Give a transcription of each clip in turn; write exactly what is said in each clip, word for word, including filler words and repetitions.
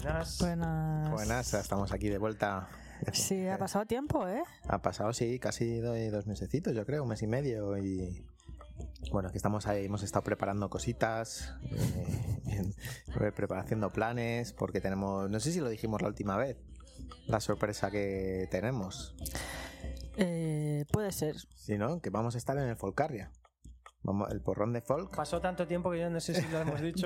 Buenas. Buenas. Buenas, estamos aquí de vuelta. Sí, ha pasado tiempo, ¿eh? Ha pasado, sí, casi dos mesecitos, yo creo, un mes y medio. Y bueno, aquí estamos ahí, hemos estado preparando cositas, eh, en, haciendo planes, porque tenemos, no sé si lo dijimos la última vez, la sorpresa que tenemos. Eh, puede ser. Sí, ¿no? Que vamos a estar en el Folcarria. Vamos, el porrón de folk. Pasó tanto tiempo que yo no sé si lo hemos dicho.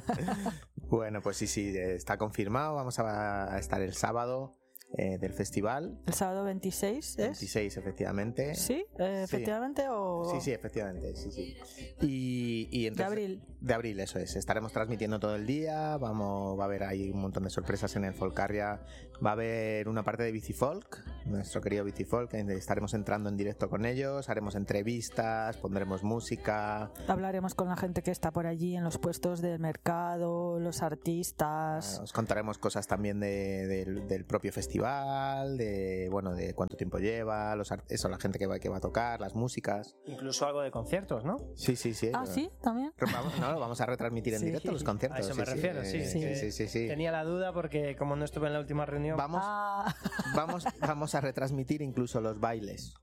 Bueno, pues sí, sí, está confirmado. Vamos a estar el sábado eh, del festival. El sábado veintiséis, ¿es? veintiséis, efectivamente. ¿Sí? Eh, ¿Efectivamente sí. o...? Sí, sí, efectivamente, sí, sí. Y, y entonces, de abril. De abril, eso es. Estaremos transmitiendo todo el día. Vamos, va a haber ahí un montón de sorpresas en el Folcarria. Va a haber una parte de Bicifolk, nuestro querido Bicifolk. Estaremos entrando en directo con ellos. Haremos entrevistas, pondremos música. Hablaremos con la gente que está por allí en los puestos del mercado, los artistas. Os contaremos cosas también de, de, del propio festival, de bueno, de cuánto tiempo lleva, los eso, la gente que va, que va a tocar, las músicas. Incluso algo de conciertos, ¿no? Sí, sí, sí. Ah, sí, también. Vamos, no, vamos a retransmitir en sí. directo los conciertos. A eso sí, me refiero, sí. Sí, sí. sí, sí, sí. Tenía la duda porque como no estuve en la última reunión. Vamos, ah. vamos, vamos a retransmitir incluso los bailes.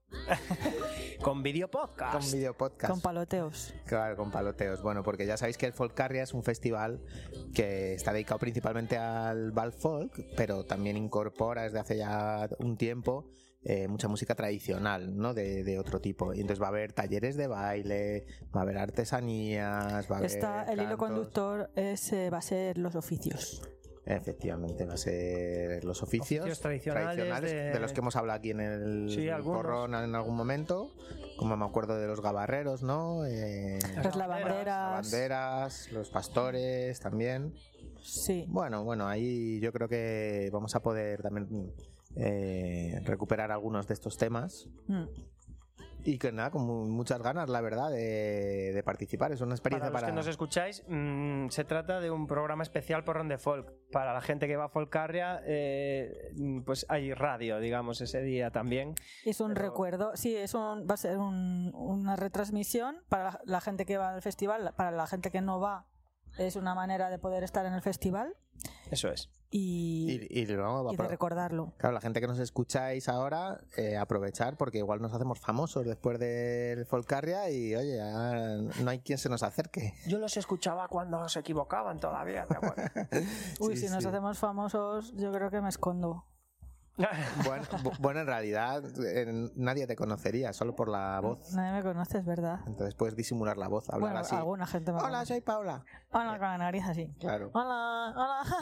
Con video podcast. Con video podcast. Con paloteos. Claro, con paloteos. Bueno, porque ya sabéis que el Folcarria es un festival que está dedicado principalmente al bal folk, pero también incorpora desde hace ya un tiempo eh, mucha música tradicional, ¿no? De, de otro tipo. Y entonces va a haber talleres de baile, va a haber artesanías, va a Está, haber el hilo cantos. Conductor es, eh, va a ser los oficios. Efectivamente, va a ser los oficios, oficios tradicionales, tradicionales de... de los que hemos hablado aquí en el sí, porrón en algún momento, como me acuerdo de los gabarreros, ¿no? Eh, las lavanderas, lavanderas, los pastores también. Sí. Bueno, bueno, ahí yo creo que vamos a poder también eh, recuperar algunos de estos temas. Mm. Y que nada, con muchas ganas, la verdad, de, de participar. Es una experiencia para... Para los que nos escucháis, mmm, se trata de un programa especial Porrón de Folk. Para la gente que va a Folcarria, eh, pues hay radio, digamos, ese día también. Es un Pero... recuerdo, sí, es un, va a ser un, una retransmisión para la, la gente que va al festival. Para la gente que no va, es una manera de poder estar en el festival. Eso es. Y, y, y, no, y de recordarlo. Claro, la gente que nos escucháis ahora, eh, aprovechar, porque igual nos hacemos famosos después del Folcarria y, oye, ya no hay quien se nos acerque. Yo los escuchaba cuando se equivocaban todavía, ¿te acuerdas? Uy, sí, si sí. nos hacemos famosos, yo creo que me escondo. Bueno, bueno, en realidad eh, nadie te conocería, solo por la voz. Nadie me conoce, es verdad. Entonces puedes disimular la voz, hablar bueno, así. Alguna gente me Hola, conoce. soy Paula. Hola, con la nariz así. Claro. Hola,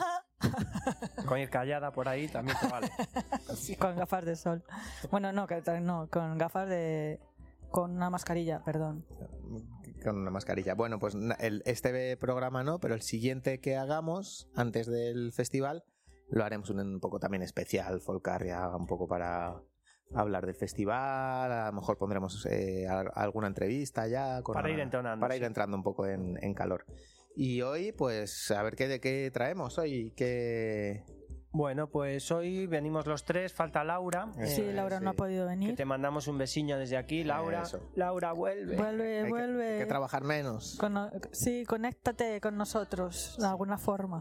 hola. Con ir callada por ahí también te vale. Sí, con gafas de sol. Bueno, no, que, no, con gafas de... Con una mascarilla, perdón. Con una mascarilla. Bueno, pues el, este programa no, pero el siguiente que hagamos antes del festival lo haremos un, un poco también especial, Folcarria, un poco para hablar del festival. A lo mejor pondremos eh, alguna entrevista ya. Con para una, ir entonando. Para sí. ir entrando un poco en, en calor. Y hoy, pues, a ver qué de qué traemos hoy. ¿Qué... Bueno, pues hoy venimos los tres, falta Laura. Sí, eh, Laura sí. no ha podido venir. Que te mandamos un besiño desde aquí, Laura. Eso. Laura, vuelve. Vuelve, hay vuelve. Que, hay que trabajar menos. Con, sí, conéctate con nosotros de alguna forma.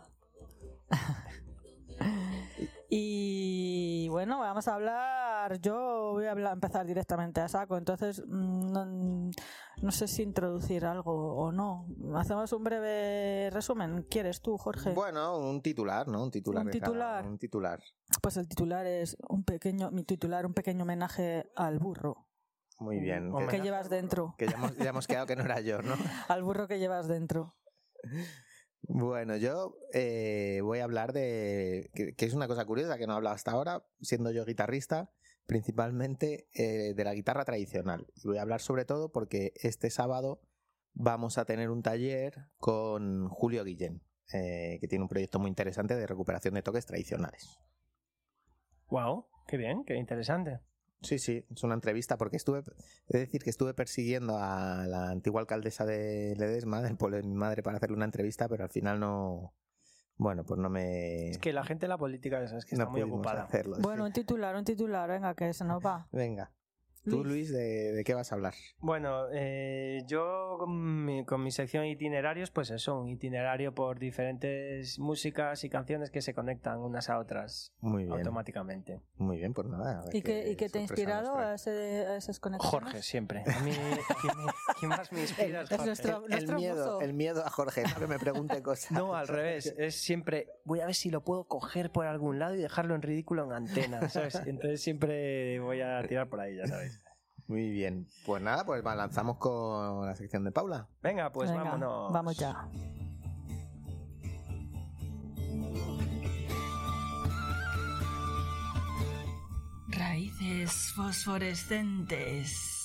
Y bueno, vamos a hablar. Yo voy a hablar, empezar directamente a saco. Entonces, no, no sé si introducir algo o no. Hacemos un breve resumen. ¿Quieres tú, Jorge? Bueno, un titular, ¿no? Un titular. Un titular. Cada, un titular. Pues el titular es un pequeño, mi titular, un pequeño homenaje al burro. Muy bien. ¿Qué que llevas dentro? Que ya hemos, ya hemos quedado que no era yo, ¿no? Al burro que llevas dentro. Bueno, yo eh, voy a hablar de... Que, que es una cosa curiosa que no he hablado hasta ahora, siendo yo guitarrista, principalmente eh, de la guitarra tradicional. Y voy a hablar sobre todo porque este sábado vamos a tener un taller con Julio Guillén, eh, que tiene un proyecto muy interesante de recuperación de toques tradicionales. Wow, qué bien, qué interesante. Sí, sí, es una entrevista porque estuve, he de decir que estuve persiguiendo a la antigua alcaldesa de Ledesma, del pueblo de mi madre, para hacerle una entrevista, pero al final no, bueno, pues no me... Es que la gente de la política es que no está muy pudimos ocupada. hacerlo, bueno, sí. un titular, un titular, venga, que se nos va. Venga. Tú, Luis, ¿de, de qué vas a hablar? Bueno, eh, yo con mi, con mi sección itinerarios, pues eso, un itinerario por diferentes músicas y canciones que se conectan unas a otras Muy bien. automáticamente. Muy bien, pues nada. a ver ¿Y qué, ¿y qué te ha sorpresa nos inspirado trae. a, ese, a esas conexiones? Jorge, siempre. A mí, ¿quién, me- quién más me inspira es Es Jorge. nuestro- El nuestro miedo, muso. el miedo a Jorge, no que me pregunte cosas. No, al revés. Es siempre, voy a ver si lo puedo coger por algún lado y dejarlo en ridículo en antena, ¿sabes? Entonces siempre voy a tirar por ahí, ya sabéis. Muy bien. Pues nada, pues va, lanzamos con la sección de Paula. Venga, pues Venga, vámonos. Vamos ya. Raíces fosforescentes.